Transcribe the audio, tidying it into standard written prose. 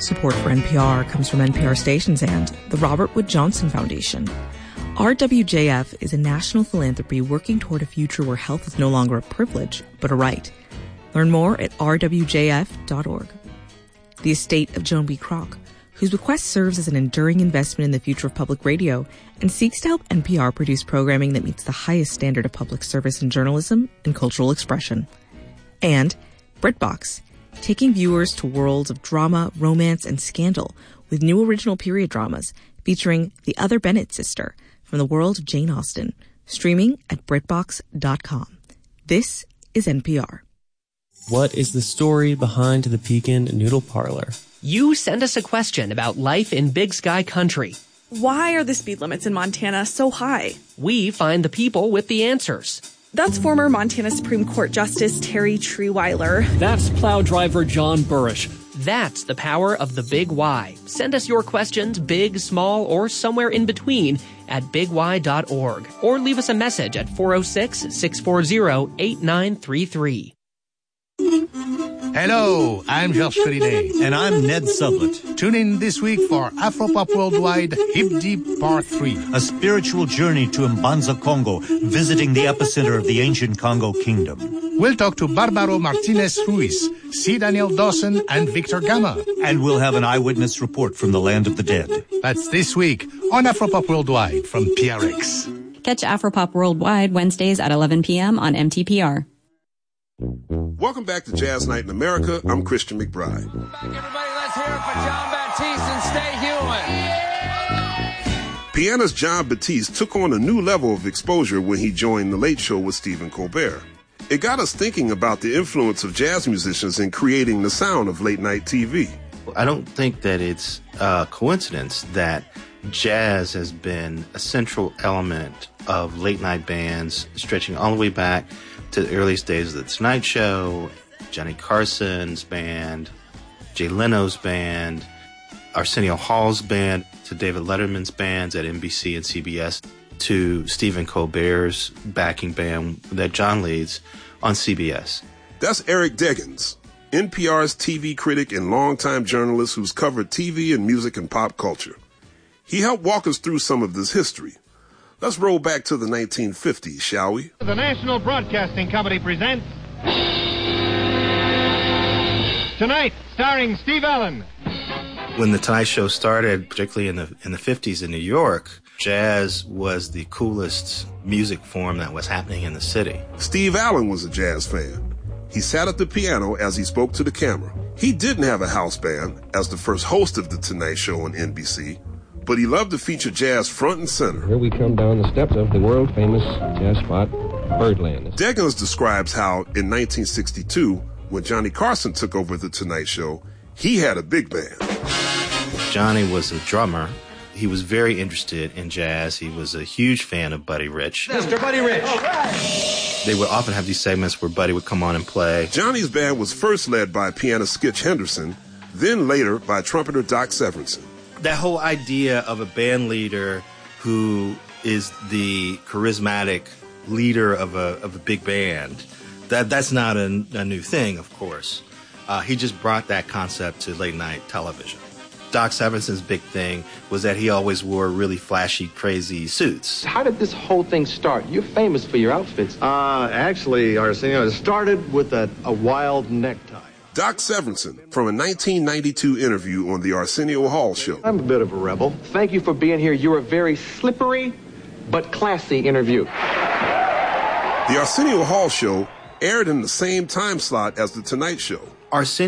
Support for NPR comes from NPR stations and the Robert Wood Johnson Foundation. RWJF is a national philanthropy working toward a future where health is no longer a privilege, but a right. Learn more at rwjf.org. The estate of Joan B. Kroc, whose bequest serves as an enduring investment in the future of public radio and seeks to help NPR produce programming that meets the highest standard of public service in journalism and cultural expression. And BritBox, taking viewers to worlds of drama, romance, and scandal with new original period dramas featuring The Other Bennett Sister from the world of Jane Austen, streaming at BritBox.com. This is NPR. What is the story behind the Pekin Noodle Parlor? You send us a question about life in Big Sky Country. Why are the speed limits in Montana so high? We find the people with the answers. That's former Montana Supreme Court Justice Terry Trewiler. That's plow driver John Burrish. That's the power of the Big Y. Send us your questions, big, small, or somewhere in between, at bigY.org. Or leave us a message at 406-640-8933. Hello, I'm Georges Collinet. And I'm Ned Sublett. Tune in this week for Afropop Worldwide Hip Deep Part 3. A spiritual journey to Mbanza, Congo, visiting the epicenter of the ancient Congo Kingdom. We'll talk to Barbaro Martinez Ruiz, C. Daniel Dawson, and Victor Gama. And we'll have an eyewitness report from the land of the dead. That's this week on Afropop Worldwide from PRX. Catch Afropop Worldwide Wednesdays at 11 p.m. on MTPR. Welcome back to Jazz Night in America. I'm Christian McBride. Everybody, let's hear it for John Batiste and Stay Human. Pianist John Batiste took on a new level of exposure when he joined The Late Show with Stephen Colbert. It got us thinking about the influence of jazz musicians in creating the sound of late-night TV. I don't think that it's a coincidence that jazz has been a central element of late-night bands stretching all the way back to the earliest days of The Tonight Show, Johnny Carson's band, Jay Leno's band, Arsenio Hall's band, to David Letterman's bands at NBC and CBS, to Stephen Colbert's backing band that John leads on CBS. That's Eric Deggans, NPR's TV critic and longtime journalist who's covered TV and music and pop culture. He helped walk us through some of this history. Let's roll back to the 1950s, shall we? The National Broadcasting Company presents Tonight, starring Steve Allen. When The Tonight Show started, particularly in the 50s in New York, jazz was the coolest music form that was happening in the city. Steve Allen was a jazz fan. He sat at the piano as he spoke to the camera. He didn't have a house band as the first host of The Tonight Show on NBC, but he loved to feature jazz front and center. Here we come down the steps of the world-famous jazz spot, Birdland. Deggans describes how, in 1962, when Johnny Carson took over The Tonight Show, he had a big band. Johnny was a drummer. He was very interested in jazz. He was a huge fan of Buddy Rich. Mr. Buddy Rich. All right. They would often have these segments where Buddy would come on and play. Johnny's band was first led by pianist Skitch Henderson, then later by trumpeter Doc Severinsen. That whole idea of a band leader who is the charismatic leader of a big band, that's not a new thing, of course. He just brought that concept to late night television. Doc Severinsen's big thing was that he always wore really flashy, crazy suits. How did this whole thing start? You're famous for your outfits. Actually, Arsenio, it started with a wild necktie. Doc Severinsen, from a 1992 interview on the Arsenio Hall Show. I'm a bit of a rebel. Thank you for being here. You're a very slippery but classy interview. The Arsenio Hall Show aired in the same time slot as The Tonight Show. Arsenio